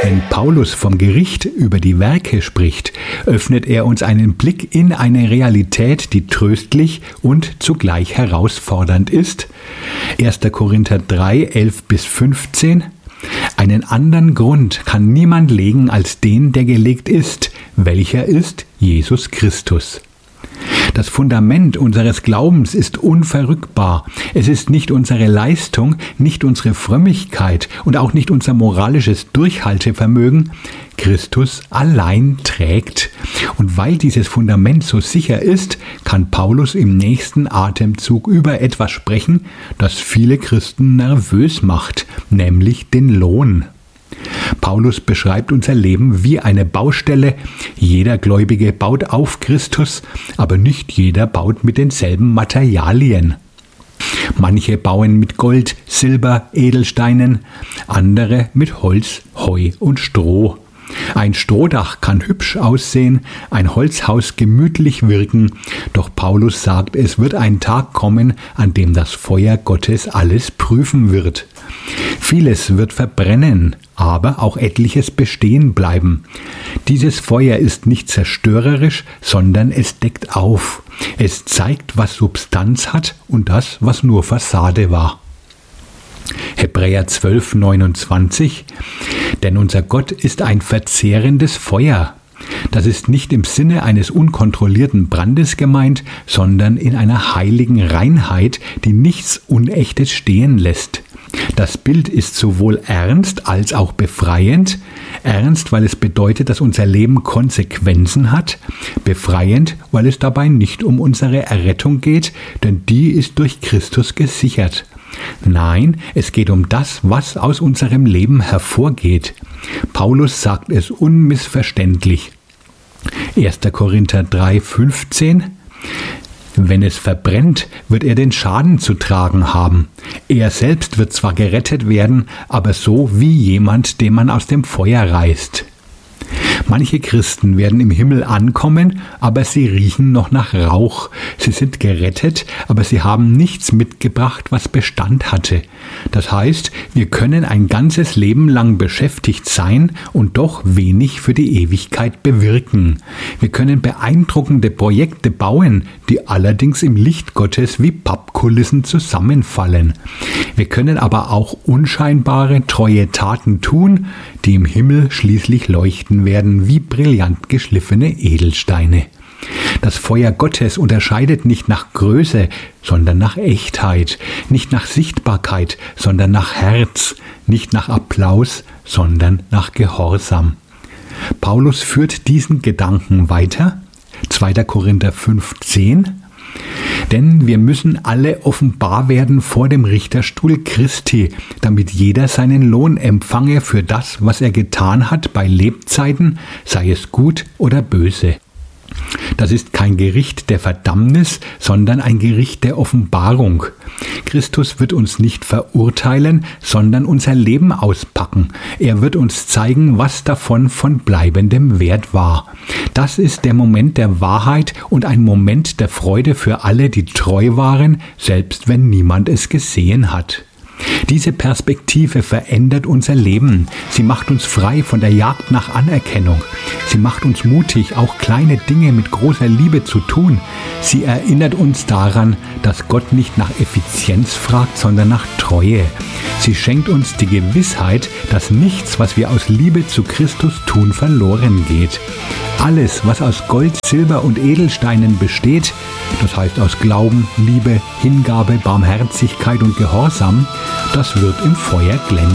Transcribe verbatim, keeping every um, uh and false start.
Wenn Paulus vom Gericht über die Werke spricht, öffnet er uns einen Blick in eine Realität, die tröstlich und zugleich herausfordernd ist. erster Korinther drei, elf bis fünfzehn. Einen anderen Grund kann niemand legen als den, der gelegt ist, welcher ist Jesus Christus. Das Fundament unseres Glaubens ist unverrückbar. Es ist nicht unsere Leistung, nicht unsere Frömmigkeit und auch nicht unser moralisches Durchhaltevermögen. Christus allein trägt. Und weil dieses Fundament so sicher ist, kann Paulus im nächsten Atemzug über etwas sprechen, das viele Christen nervös macht, nämlich den Lohn. Paulus beschreibt unser Leben wie eine Baustelle. Jeder Gläubige baut auf Christus, aber nicht jeder baut mit denselben Materialien. Manche bauen mit Gold, Silber, Edelsteinen, andere mit Holz, Heu und Stroh. Ein Strohdach kann hübsch aussehen, ein Holzhaus gemütlich wirken, doch Paulus sagt, es wird ein Tag kommen, an dem das Feuer Gottes alles prüfen wird. Vieles wird verbrennen, aber auch etliches bestehen bleiben. Dieses Feuer ist nicht zerstörerisch, sondern es deckt auf. Es zeigt, was Substanz hat und das, was nur Fassade war. Hebräer zwölf, neunundzwanzig. Denn unser Gott ist ein verzehrendes Feuer. Das ist nicht im Sinne eines unkontrollierten Brandes gemeint, sondern in einer heiligen Reinheit, die nichts Unechtes stehen lässt. Das Bild ist sowohl ernst als auch befreiend. Ernst, weil es bedeutet, dass unser Leben Konsequenzen hat. Befreiend, weil es dabei nicht um unsere Errettung geht, denn die ist durch Christus gesichert. Nein, es geht um das, was aus unserem Leben hervorgeht. Paulus sagt es unmissverständlich. erster Korinther drei, fünfzehn. Wenn es verbrennt, wird er den Schaden zu tragen haben. Er selbst wird zwar gerettet werden, aber so wie jemand, den man aus dem Feuer reißt. Manche Christen werden im Himmel ankommen, aber sie riechen noch nach Rauch. Sie sind gerettet, aber sie haben nichts mitgebracht, was Bestand hatte. Das heißt, wir können ein ganzes Leben lang beschäftigt sein und doch wenig für die Ewigkeit bewirken. Wir können beeindruckende Projekte bauen, die allerdings im Licht Gottes wie Pappkulissen zusammenfallen. Wir können aber auch unscheinbare, treue Taten tun, die im Himmel schließlich leuchten werden wie brillant geschliffene Edelsteine. Das Feuer Gottes unterscheidet nicht nach Größe, sondern nach Echtheit, nicht nach Sichtbarkeit, sondern nach Herz, nicht nach Applaus, sondern nach Gehorsam. Paulus führt diesen Gedanken weiter, zweiter Korinther fünf, zehn. Denn wir müssen alle offenbar werden vor dem Richterstuhl Christi, damit jeder seinen Lohn empfange für das, was er getan hat bei Lebzeiten, sei es gut oder böse. Das ist kein Gericht der Verdammnis, sondern ein Gericht der Offenbarung. Christus wird uns nicht verurteilen, sondern unser Leben auspacken. Er wird uns zeigen, was davon von bleibendem Wert war. Das ist der Moment der Wahrheit und ein Moment der Freude für alle, die treu waren, selbst wenn niemand es gesehen hat. Diese Perspektive verändert unser Leben. Sie macht uns frei von der Jagd nach Anerkennung. Sie macht uns mutig, auch kleine Dinge mit großer Liebe zu tun. Sie erinnert uns daran, dass Gott nicht nach Effizienz fragt, sondern nach Treue. Sie schenkt uns die Gewissheit, dass nichts, was wir aus Liebe zu Christus tun, verloren geht. Alles, was aus Gold, Silber und Edelsteinen besteht, das heißt aus Glauben, Liebe, Hingabe, Barmherzigkeit und Gehorsam, das wird im Feuer glänzen.